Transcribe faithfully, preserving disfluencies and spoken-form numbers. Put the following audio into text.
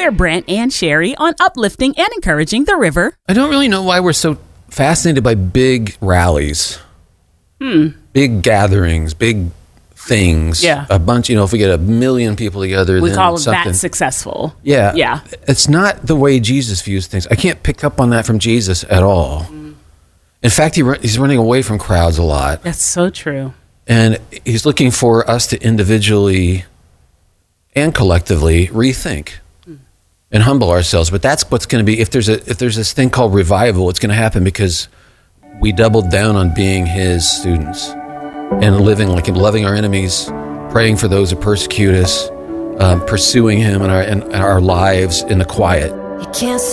We're Brent and Sherry on uplifting and encouraging the river. I don't really know why we're so fascinated by big rallies. Hmm. Big gatherings, big things. Yeah. A bunch, you know, if we get a million people together, We then call something. that successful. Yeah. Yeah. It's not the way Jesus views things. I can't pick up on that from Jesus at all. Mm. In fact, he, he's running away from crowds a lot. That's so true. And he's looking for us to individually and collectively rethink mm. and humble ourselves. But that's what's going to be, if there's a if there's this thing called revival, it's going to happen because we doubled down on being his students and living like him, loving our enemies, praying for those who persecute us, um, pursuing him in our, in our lives in the quiet. You can't